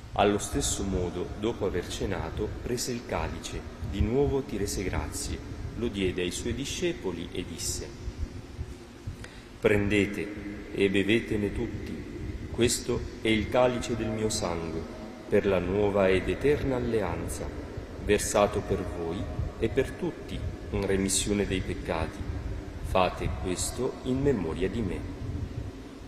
Allo stesso modo, dopo aver cenato, prese il calice, di nuovo ti rese grazie, lo diede ai suoi discepoli e disse: «Prendete e bevetene tutti, questo è il calice del mio sangue, per la nuova ed eterna alleanza, versato per voi e per tutti in remissione dei peccati. Fate questo in memoria di me».